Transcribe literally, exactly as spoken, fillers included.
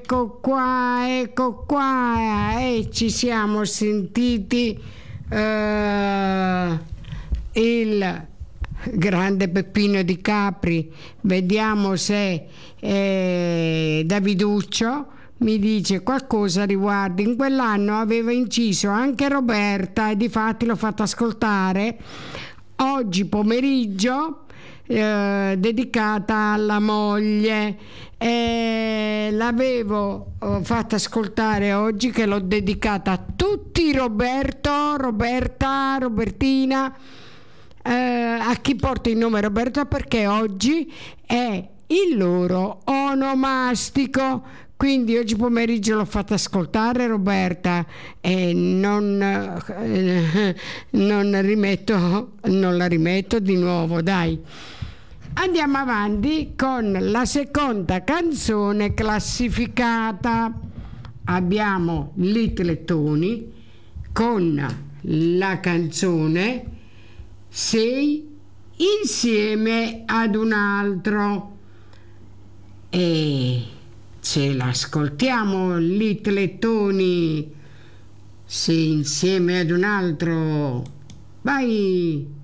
ecco qua, ecco qua, e ci siamo sentiti eh, il grande Peppino Di Capri. Vediamo se eh, Daviduccio mi dice qualcosa riguardo. In quell'anno aveva inciso anche Roberta e difatti l'ho fatto ascoltare oggi pomeriggio, eh, dedicata alla moglie. E l'avevo eh, fatta ascoltare oggi, che l'ho dedicata a tutti, Roberto, Roberta, Robertina, eh, a chi porta il nome Roberto, perché oggi è il loro onomastico. Quindi oggi pomeriggio l'ho fatta ascoltare, Roberta, e non, eh, non rimetto, non la rimetto di nuovo, dai. Andiamo avanti con la seconda canzone classificata. Abbiamo Little Tony con la canzone Sei insieme ad un altro, e ce l'ascoltiamo. Little Tony, Sei insieme ad un altro, vai.